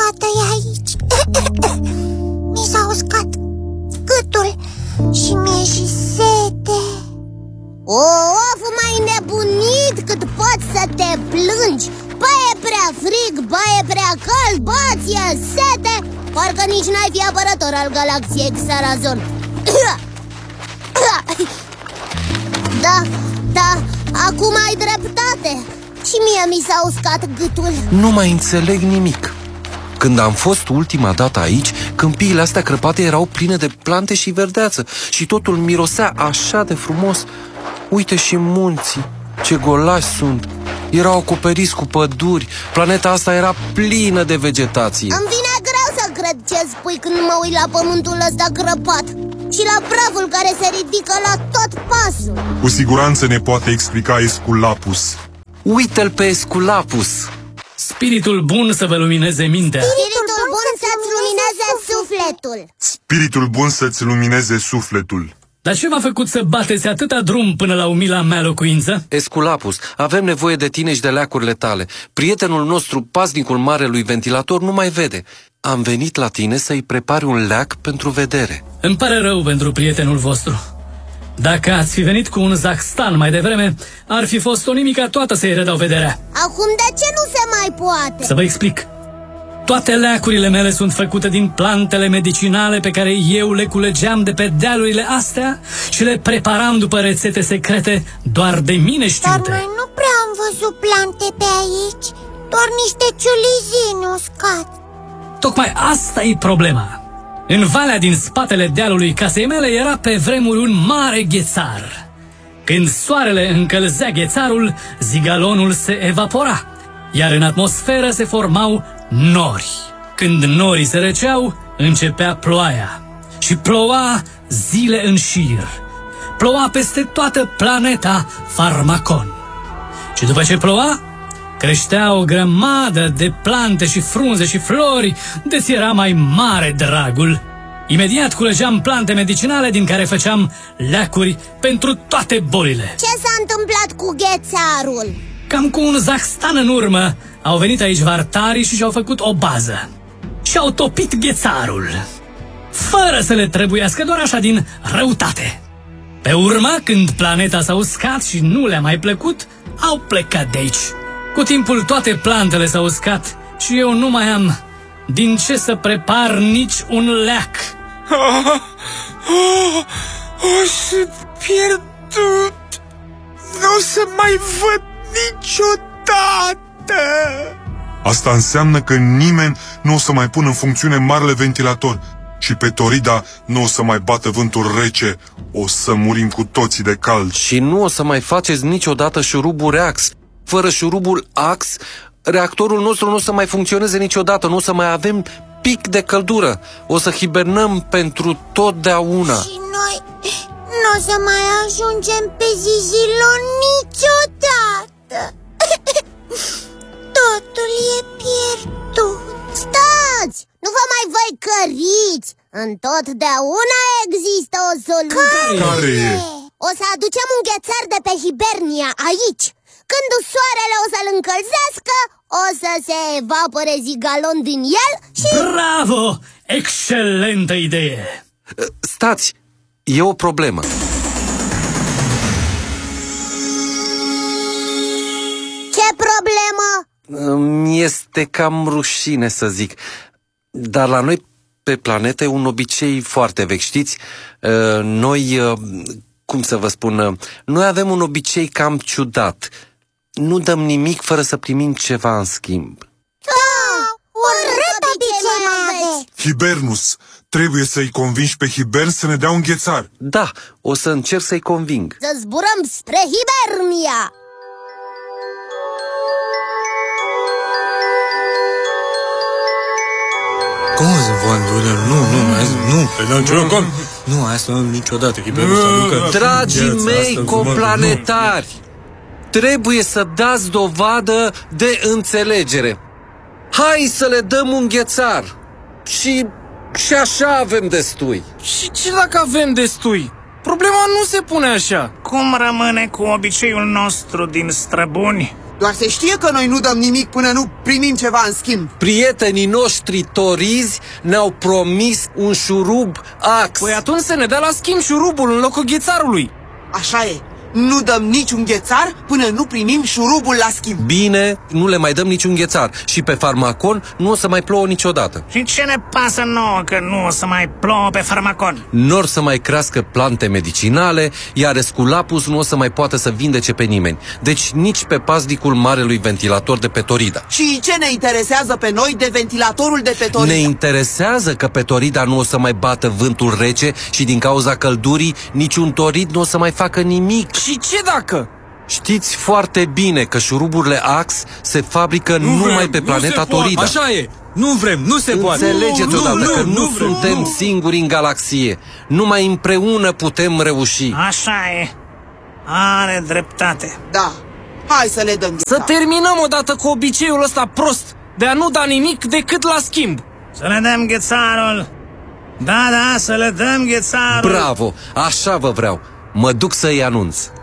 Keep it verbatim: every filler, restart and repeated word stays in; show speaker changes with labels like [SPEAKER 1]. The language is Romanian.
[SPEAKER 1] tată e aici. Mi s-a uscat gâtul și mi-e și sete.
[SPEAKER 2] Of, m-ai nebunit cât poți să te plângi. Ba e prea frig, ba e prea cald, ba ți-e sete. Parcă nici n-ai fi apărător al galaxiei Xarazon. Da, da, acum ai dreptate. Și mie mi s-a uscat gâtul.
[SPEAKER 3] Nu mai înțeleg nimic. Când am fost ultima dată aici, câmpiile astea crăpate erau pline de plante și verdeață și totul mirosea așa de frumos. Uite și munții, ce golași sunt. Erau acoperiți cu păduri. Planeta asta era plină de vegetație.
[SPEAKER 2] Îmi vine greu să cred ce spui când mă uit la pământul ăsta crăpat și la praful care se ridică la tot pasul.
[SPEAKER 4] Cu siguranță ne poate explica Esculapus.
[SPEAKER 3] Uite-l pe Esculapus.
[SPEAKER 5] Spiritul bun să vă lumineze mintea.
[SPEAKER 2] Spiritul bun să-ți lumineze sufletul.
[SPEAKER 4] Spiritul bun să-ți lumineze sufletul.
[SPEAKER 5] Dar ce v-a făcut să bateți atâta drum până la umila mea locuință?
[SPEAKER 3] Esculapus, avem nevoie de tine și de leacurile tale. Prietenul nostru, paznicul marelui ventilator, nu mai vede. Am venit la tine să-i prepari un leac pentru vedere.
[SPEAKER 5] Îmi pare rău pentru prietenul vostru. Dacă ați fi venit cu un Zaxstan mai devreme, ar fi fost o nimica toată să-i redau vederea.
[SPEAKER 2] Acum de ce nu se mai poate?
[SPEAKER 5] Să vă explic. Toate leacurile mele sunt făcute din plantele medicinale pe care eu le culegeam de pe dealurile astea și le preparam după rețete secrete doar de mine știute.
[SPEAKER 1] Dar noi nu prea am văzut plante pe aici, doar niște ciulizini uscați.
[SPEAKER 5] Tocmai asta e problema. În valea din spatele dealului casei mele era pe vremuri un mare ghețar. Când soarele încălzea ghețarul, zigalonul se evapora, iar în atmosferă se formau nori. Când norii se răceau, începea ploaia. Și ploua zile în șir. Ploua peste toată planeta Pharmacon. Și după ce ploua, creștea o grămadă de plante și frunze și flori, de-ți era mai mare dragul. Imediat culegeam plante medicinale din care făceam leacuri pentru toate bolile.
[SPEAKER 2] Ce s-a întâmplat cu ghețarul?
[SPEAKER 5] Cam cu un Zaxstan în urmă, au venit aici vartarii și și-au făcut o bază. Și-au topit ghețarul, fără să le trebuiască, doar așa din răutate. Pe urmă, când planeta s-a uscat și nu le-a mai plăcut, au plecat de aici. Cu timpul toate plantele s-au uscat și eu nu mai am din ce să prepar nici un leac.
[SPEAKER 6] Oh, oh, oh, sunt pierdut. Nu o să mai văd niciodată.
[SPEAKER 4] Asta înseamnă că nimeni nu o să mai pună în funcțiune marele ventilator și pe Torida nu o să mai bată vântul rece. O să murim cu toții de cald.
[SPEAKER 3] Și nu o să mai faceți niciodată șurubul Reax. Fără șurubul Ax, reactorul nostru nu o să mai funcționeze niciodată. Nu o să mai avem pic de căldură. O să hibernăm pentru totdeauna.
[SPEAKER 1] Și noi nu o să mai ajungem pe Zizilon niciodată. Totul e pierdut.
[SPEAKER 2] Stați! Nu vă mai văicăriți! Întotdeauna există o soluție.
[SPEAKER 4] Care e?
[SPEAKER 2] O să aducem un ghețar de pe Hibernia aici. Când soarele o să-l încălzească, o să se evapore zigalon din el și...
[SPEAKER 5] Bravo! Excelentă idee!
[SPEAKER 3] Stați! E o problemă.
[SPEAKER 2] Ce problemă?
[SPEAKER 3] Mi este cam rușine să zic, dar la noi pe planetă e un obicei foarte vechi, știți? Noi, cum să vă spun, noi avem un obicei cam ciudat. Nu dăm nimic fără să primim ceva în schimb.
[SPEAKER 1] Ah, urât obicei mai aveți.
[SPEAKER 4] Hibernus, trebuie să-i convingi pe Hibern să ne dea un ghețar.
[SPEAKER 3] Da, o să încerc să-i conving.
[SPEAKER 2] Să zburăm spre Hibernia!
[SPEAKER 6] Cum să fac? Nu, nu, nu, nu, asta niciodată.
[SPEAKER 3] Dragii mei coplanetari, trebuie să dați dovadă de înțelegere. Hai să le dăm un ghețar. Și, și așa avem destui.
[SPEAKER 6] Și ce dacă avem destui? Problema nu se pune așa.
[SPEAKER 7] Cum rămâne cu obiceiul nostru din străbuni? Doar se știe că noi nu dăm nimic până nu primim ceva în schimb.
[SPEAKER 3] Prietenii noștri torizi ne-au promis un șurub Axe.
[SPEAKER 8] Păi atunci să ne dea la schimb șurubul în locul ghețarului.
[SPEAKER 7] Așa e. Nu dăm niciun ghețar până nu primim șurubul la schimb.
[SPEAKER 3] Bine, nu le mai dăm niciun ghețar. Și pe Farmacon nu o să mai plouă niciodată.
[SPEAKER 9] Și ce ne pasă nouă că nu o să mai plouă pe Farmacon?
[SPEAKER 3] N-or să mai crească plante medicinale, iar Esculapus nu o să mai poată să vindece pe nimeni. Deci nici pe paznicul marelui ventilator de pe Torida.
[SPEAKER 7] Și ce ne interesează pe noi de ventilatorul de pe Torida?
[SPEAKER 3] Ne interesează că pe Torida nu o să mai bată vântul rece și din cauza căldurii niciun torid nu o să mai facă nimic.
[SPEAKER 8] Și ce dacă?
[SPEAKER 3] Știți foarte bine că șuruburile Axe se fabrică
[SPEAKER 6] Nu
[SPEAKER 3] numai
[SPEAKER 6] vrem,
[SPEAKER 3] pe
[SPEAKER 6] nu
[SPEAKER 3] planeta
[SPEAKER 6] se poate.
[SPEAKER 3] Torida.
[SPEAKER 6] Așa e, nu vrem, nu se poate.
[SPEAKER 3] Înțelegeți
[SPEAKER 6] Nu,
[SPEAKER 3] odată
[SPEAKER 6] nu,
[SPEAKER 3] că nu,
[SPEAKER 6] nu
[SPEAKER 3] nu
[SPEAKER 6] vrem,
[SPEAKER 3] suntem
[SPEAKER 6] nu.
[SPEAKER 3] singuri în galaxie. Numai împreună putem reuși.
[SPEAKER 9] Așa e. Are dreptate.
[SPEAKER 7] Da, hai să le dăm
[SPEAKER 8] Să
[SPEAKER 7] ghețar.
[SPEAKER 8] terminăm odată cu obiceiul ăsta prost de a nu da nimic decât la schimb.
[SPEAKER 9] Să le dăm ghețarul. Da, da, să le dăm ghețarul.
[SPEAKER 3] Bravo, așa vă vreau. Mă duc să-i anunț.